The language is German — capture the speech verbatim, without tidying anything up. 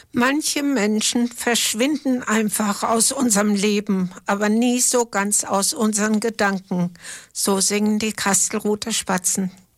Manche Menschen verschwinden einfach aus unserem Leben, aber nie so ganz aus unseren Gedanken. So singen die Kastelruther Spatzen.